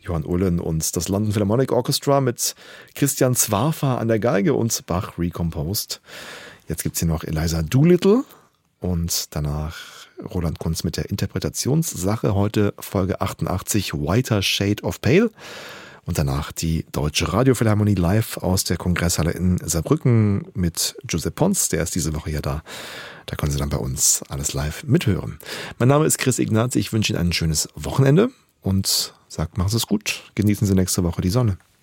Johann Ullen und das London Philharmonic Orchestra mit Christian Zwarfa an der Geige und Bach Recomposed. Jetzt gibt es hier noch Eliza Doolittle und danach Roland Kunz mit der Interpretationssache. Heute Folge 88, Whiter Shade of Pale. Und danach die Deutsche Radiophilharmonie live aus der Kongresshalle in Saarbrücken mit Giuseppe Pons. Der ist diese Woche ja da. Da können Sie dann bei uns alles live mithören. Mein Name ist Chris Ignaz. Ich wünsche Ihnen ein schönes Wochenende und sage, machen Sie es gut. Genießen Sie nächste Woche die Sonne.